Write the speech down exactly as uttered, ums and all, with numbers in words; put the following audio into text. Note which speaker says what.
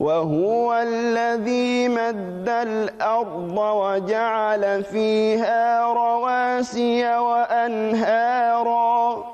Speaker 1: وهو الذي مد الأرض وجعل فيها رواسي وأنهارا